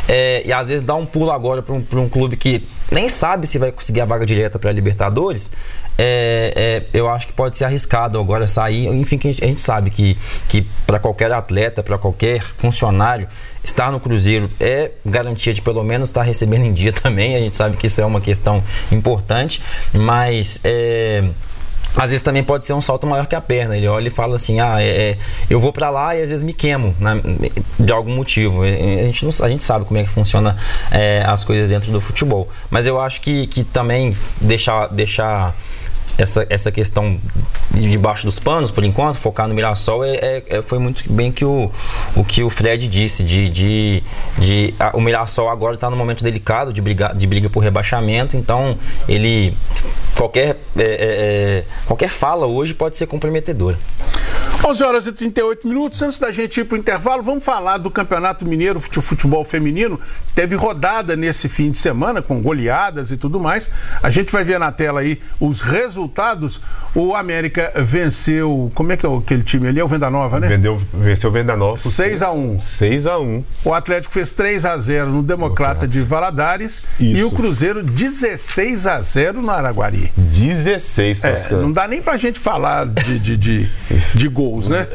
e às vezes dar um pulo agora para um clube que nem sabe se vai conseguir a vaga direta para a Libertadores, eu acho que pode ser arriscado agora sair. Enfim, que a gente sabe que para qualquer atleta, para qualquer funcionário, estar no Cruzeiro é garantia de pelo menos estar recebendo em dia também. A gente sabe que isso é uma questão importante, mas às vezes também pode ser um salto maior que a perna. Ele olha e fala assim, eu vou pra lá e às vezes me queimo de algum motivo. A gente sabe como é que funciona as coisas dentro do futebol, mas eu acho que também deixar essa questão debaixo dos panos, por enquanto, focar no Mirassol, foi muito bem que o Fred disse, o Mirassol agora está num momento delicado de briga por rebaixamento, então qualquer fala hoje pode ser comprometedora. 11h38, antes da gente ir para o intervalo, vamos falar do Campeonato Mineiro de Futebol Feminino. Teve rodada nesse fim de semana, com goleadas e tudo mais. A gente vai ver na tela aí os resultados. O América venceu, como é que é aquele time ali? É o Venda Nova, né? Venceu o Venda Nova. 6-1. 6-1. O Atlético fez 3-0 no Democrata de Valadares. Isso. E o Cruzeiro 16-0 no Araguari. 16, Toscano. Não dá nem pra gente falar de gols, né?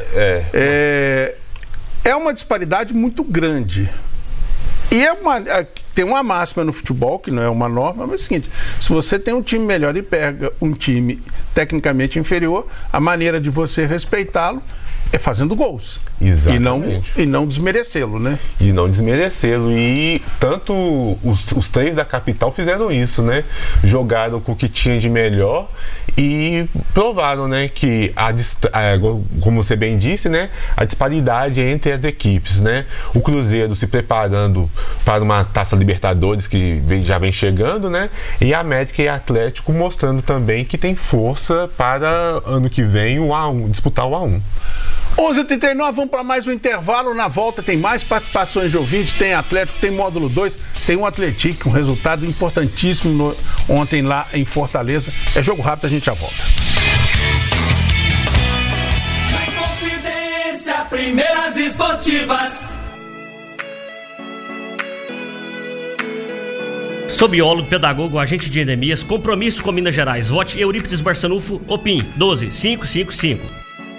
É uma disparidade muito grande. E tem uma máxima no futebol, que não é uma norma, mas é o seguinte: se você tem um time melhor e pega um time tecnicamente inferior, a maneira de você respeitá-lo é fazendo gols. Exatamente. E não desmerecê-lo, né? E não desmerecê-lo. E tanto os três da capital fizeram isso, né? Jogaram com o que tinha de melhor e provaram, né, que como você bem disse, né, a disparidade entre as equipes, né? O Cruzeiro se preparando para uma Taça Libertadores que já vem chegando, né? E a América e Atlético mostrando também que tem força para ano que vem disputar o A1. 11h39, vamos para mais um intervalo. Na volta tem mais participações de ouvintes, tem Atlético, tem módulo 2, tem um Atlético, um resultado importantíssimo ontem lá em Fortaleza. É jogo rápido, a gente já volta. Na Confidência, Primeiras Esportivas. Sou biólogo, pedagogo, agente de endemias, compromisso com Minas Gerais. Vote Eurípides Barçanufo, OPIM 12555.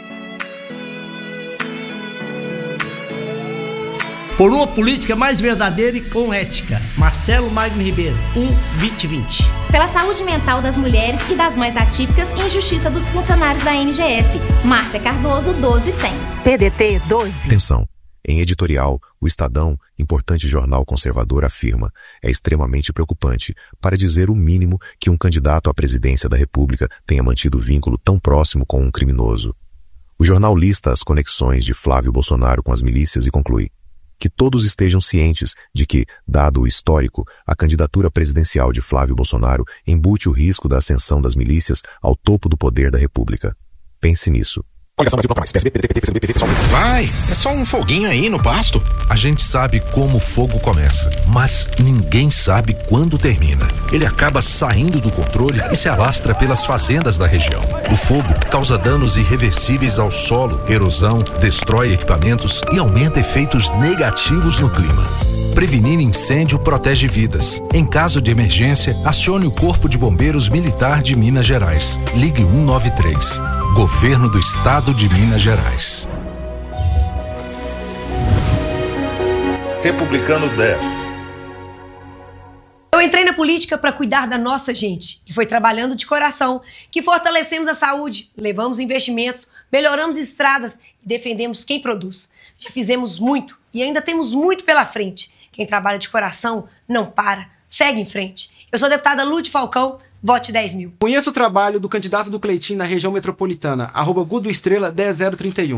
Por uma política mais verdadeira e com ética. Marcelo Magno Ribeiro, 1-2020. Pela saúde mental das mulheres e das mães atípicas e injustiça dos funcionários da MGS. Márcia Cardoso, 12100. PDT 12. Atenção. Em editorial, o Estadão, importante jornal conservador, afirma: é extremamente preocupante, para dizer o mínimo, que um candidato à presidência da República tenha mantido vínculo tão próximo com um criminoso. O jornal lista as conexões de Flávio Bolsonaro com as milícias e conclui: que todos estejam cientes de que, dado o histórico, a candidatura presidencial de Flávio Bolsonaro embute o risco da ascensão das milícias ao topo do poder da República. Pense nisso. Coligação Brasil mais. PSB, PDT, PSB. Vai, é só um foguinho aí no pasto. A gente sabe como o fogo começa, mas ninguém sabe quando termina. Ele acaba saindo do controle e se alastra pelas fazendas da região. O fogo causa danos irreversíveis ao solo, erosão, destrói equipamentos e aumenta efeitos negativos no clima. Prevenir incêndio protege vidas. Em caso de emergência, acione o Corpo de Bombeiros Militar de Minas Gerais. Ligue 193. Governo do Estado de Minas Gerais. Republicanos 10. Eu entrei na política para cuidar da nossa gente e foi trabalhando de coração que fortalecemos a saúde, levamos investimentos, melhoramos estradas e defendemos quem produz. Já fizemos muito e ainda temos muito pela frente. Quem trabalha de coração não para, segue em frente. Eu sou a deputada Lúcia Falcão, vote 10.000. Conheça o trabalho do candidato do Cleitinho na região metropolitana, @Gudoestrela 10031.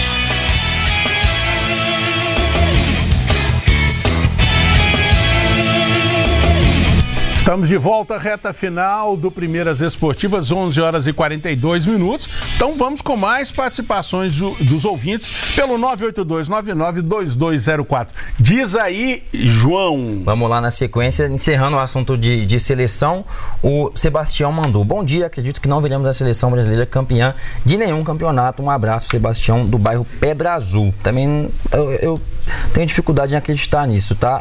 Estamos de volta à reta final do Primeiras Esportivas, 11h42. Então vamos com mais participações dos ouvintes pelo 982992204. Diz aí, João. Vamos lá na sequência, encerrando o assunto de seleção. O Sebastião mandou: bom dia, acredito que não veremos a seleção brasileira campeã de nenhum campeonato. Um abraço, Sebastião, do bairro Pedra Azul. Também eu tenho dificuldade em acreditar nisso, tá?